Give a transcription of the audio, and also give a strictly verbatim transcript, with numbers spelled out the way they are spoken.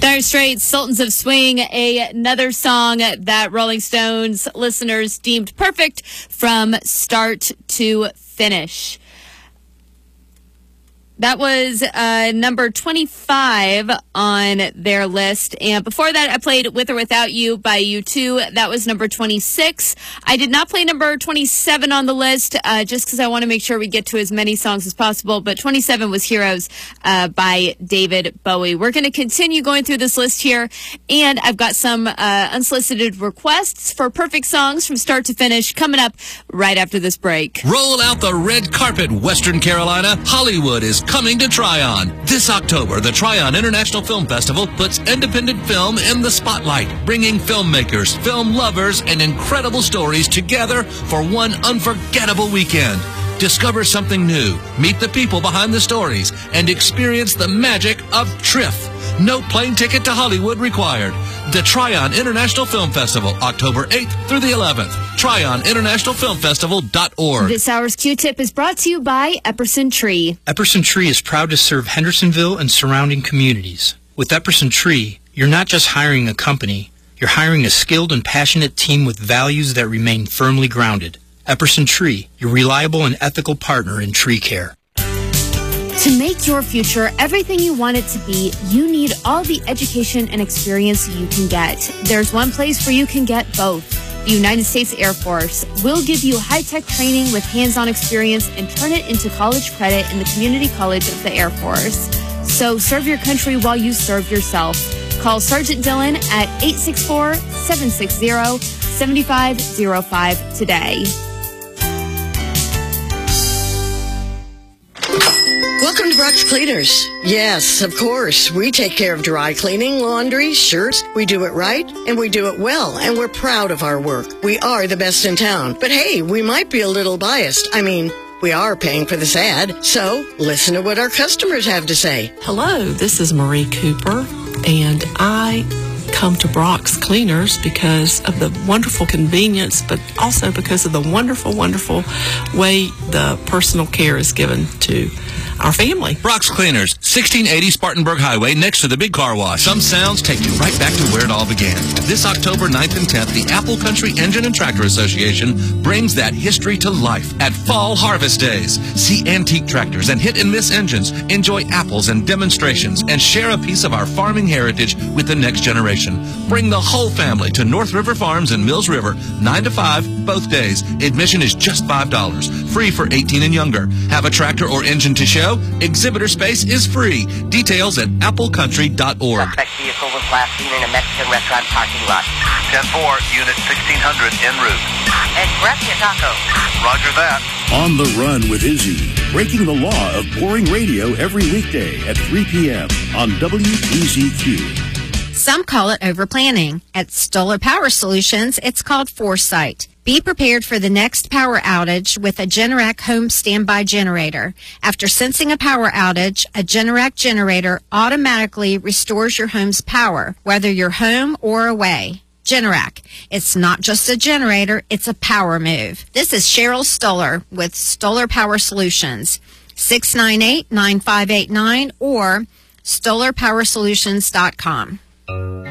Dire Straits, Sultans of Swing, a, another song that Rolling Stones listeners deemed perfect from start to finish. That was uh, number twenty-five on their list. And before that, I played With or Without You by U two. That was number twenty-six. I did not play number twenty-seven on the list uh, just because I want to make sure we get to as many songs as possible. But twenty-seven was Heroes uh, by David Bowie. We're going to continue going through this list here. And I've got some uh, unsolicited requests for perfect songs from start to finish coming up right after this break. Roll out the red carpet, Western Carolina. Hollywood is coming to Tryon. This October, the Tryon International Film Festival puts independent film in the spotlight, bringing filmmakers, film lovers, and incredible stories together for one unforgettable weekend. Discover something new, meet the people behind the stories, and experience the magic of T R I F F. No plane ticket to Hollywood required. The Tryon International Film Festival, October eighth through the eleventh. Tryon International Film Festival dot org. This hour's Q-Tip is brought to you by Epperson Tree. Epperson Tree is proud to serve Hendersonville and surrounding communities. With Epperson Tree, you're not just hiring a company, you're hiring a skilled and passionate team with values that remain firmly grounded. Epperson Tree, your reliable and ethical partner in tree care. To make your future everything you want it to be, you need all the education and experience you can get. There's one place where you can get both. The United States Air Force will give you high-tech training with hands-on experience and turn it into college credit in the Community College of the Air Force. So serve your country while you serve yourself. Call Sergeant Dillon at eight six four, seven six zero, seven five zero five today. Welcome to Brock's Cleaners. Yes, of course. We take care of dry cleaning, laundry, shirts. We do it right, and we do it well, and we're proud of our work. We are the best in town. But hey, we might be a little biased. I mean, we are paying for this ad, so listen to what our customers have to say. Hello, this is Marie Cooper, and I come to Brock's Cleaners because of the wonderful convenience, but also because of the wonderful, wonderful way the personal care is given to our family. Brock's Cleaners, sixteen eighty Spartanburg Highway, next to the big car wash. Some sounds take you right back to where it all began. This October ninth and tenth, the Apple Country Engine and Tractor Association brings that history to life at Fall Harvest Days. See antique tractors and hit-and-miss engines, enjoy apples and demonstrations, and share a piece of our farming heritage with the next generation. Bring the whole family to North River Farms in Mills River, nine to five, both days. Admission is just five dollars, free for eighteen and younger. Have a tractor or engine to show? Exhibitor space is free. Details at apple country dot org. Suspect vehicle was last seen in a Mexican restaurant parking lot. ten four, Unit sixteen hundred en route. And gracias, taco. Roger that. On the Run with Izzy, breaking the law of boring radio every weekday at three p.m. on W B Z Q. Some call it overplanning. At Stoller Power Solutions, it's called foresight. Be prepared for the next power outage with a Generac home standby generator. After sensing a power outage, a Generac generator automatically restores your home's power, whether you're home or away. Generac. It's not just a generator, it's a power move. This is Cheryl Stoller with Stoller Power Solutions. six nine eight, nine five eight nine or stoller power solutions dot com.